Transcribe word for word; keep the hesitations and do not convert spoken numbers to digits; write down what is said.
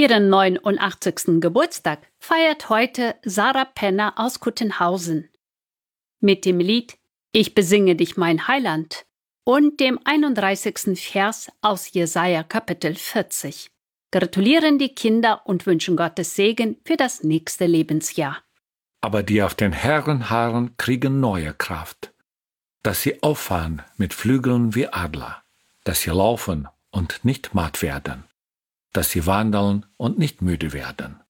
Ihren neunundachtzigsten Geburtstag feiert heute Sarah Penner aus Kuttenhausen. Mit dem Lied »Ich besinge dich, mein Heiland« und dem einunddreißigsten Vers aus Jesaja Kapitel vierzig gratulieren die Kinder und wünschen Gottes Segen für das nächste Lebensjahr. Aber die auf den Herrn harren, kriegen neue Kraft, dass sie auffahren mit Flügeln wie Adler, dass sie laufen und nicht matt werden, dass sie wandeln und nicht müde werden.